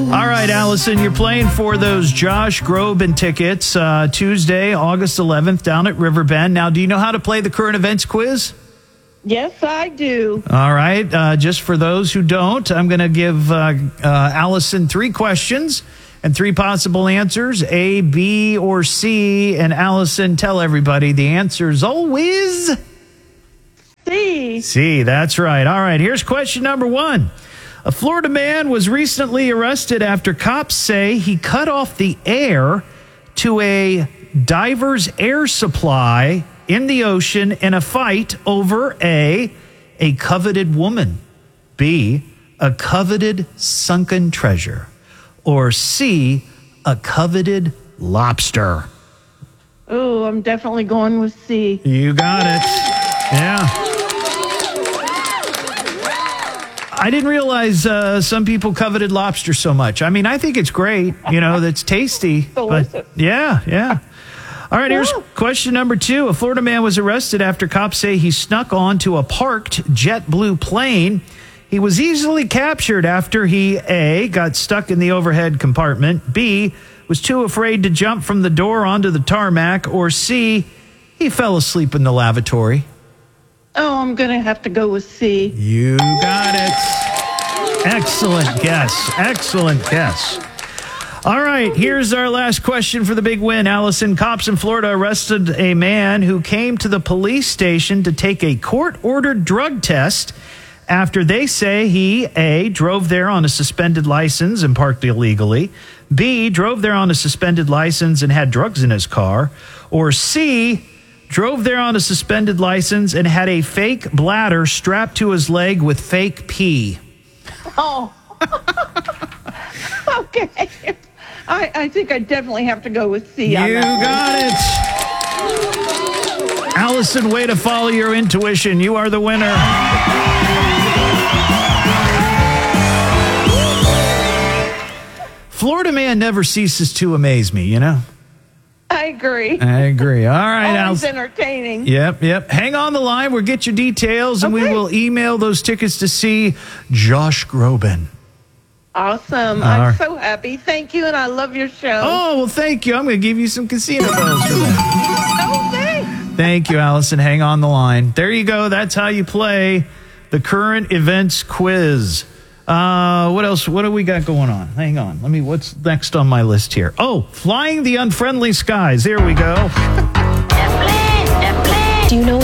All right, Allison, you're playing for those Josh Groban tickets Tuesday, August 11th, down at Riverbend. Now, do you know how to play the current events quiz? Yes, I do. All right. Just for those who don't, I'm going to give Allison 3 questions and 3 possible answers, A, B, or C. And Allison, tell everybody the answer is always C. C. That's right. All right. Here's question number 1. A Florida man was recently arrested after cops say he cut off the air to a diver's air supply in the ocean in a fight over A, coveted woman, B, a coveted sunken treasure, or C, a coveted lobster. Oh, I'm definitely going with C. You got it. Yeah. I didn't realize some people coveted lobster so much. I mean, I think it's great. You know, that's tasty. Delicious. But yeah. All right, here's question number 2. A Florida man was arrested after cops say he snuck onto a parked JetBlue plane. He was easily captured after he, A, got stuck in the overhead compartment, B, was too afraid to jump from the door onto the tarmac, or C, he fell asleep in the lavatory. Oh, I'm going to have to go with C. You got it. Excellent guess. Excellent guess. All right, here's our last question for the big win. Allison, cops in Florida arrested a man who came to the police station to take a court-ordered drug test after they say he, A, drove there on a suspended license and parked illegally, B, drove there on a suspended license and had drugs in his car, or C, drove there on a suspended license and had a fake bladder strapped to his leg with fake pee. Oh. Okay. I think I definitely have to go with C. You got it. Allison, way to follow your intuition. You are the winner. Florida man never ceases to amaze me, you know? I agree. All right, Always Allison. entertaining. Yep. Hang on the line. We'll get your details, and we Okay. will email those tickets to see Josh Groban. Awesome. All I'm right. so happy. Thank you, and I love your show. Oh, well, thank you. I'm going to give you some casino bells for that. Oh, thanks. Thank you, Allison. Hang on the line. There you go. That's how you play the current events quiz. What else? What do we got going on? Hang on. What's next on my list here? Oh, flying the unfriendly skies. Here we go. Do you know